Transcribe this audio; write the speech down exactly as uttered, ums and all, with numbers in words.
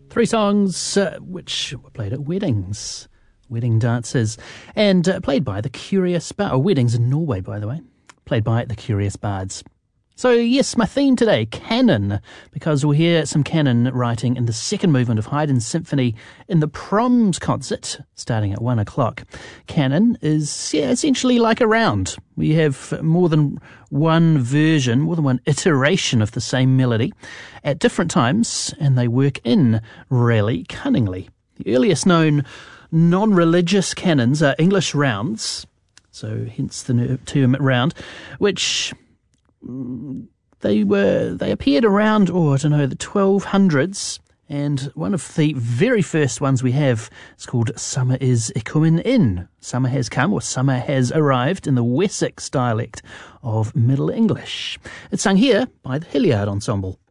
Three songs uh, which were played at weddings, wedding dances, and uh, played by the Curious Bards. Oh, weddings in Norway, by the way. Played by the Curious Bards. So, yes, my theme today, canon, because we'll hear some canon writing in the second movement of Haydn's Symphony in the Proms concert, starting at one o'clock. Canon is yeah, essentially like a round. We have more than one version, more than one iteration of the same melody at different times, and they work in really cunningly. The earliest known non-religious canons are English rounds, so hence the term round, which... They were they appeared around, oh, I don't know, the twelve hundreds, and one of the very first ones we have is called Summer is Coming In. Summer has come, or summer has arrived, in the Wessex dialect of Middle English. It's sung here by the Hilliard Ensemble.